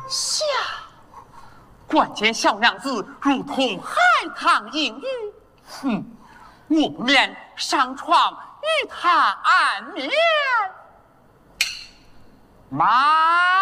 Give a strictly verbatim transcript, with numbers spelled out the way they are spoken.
下，关键小娘子如同海棠映雨，哼，我不免上床与她安眠。妈。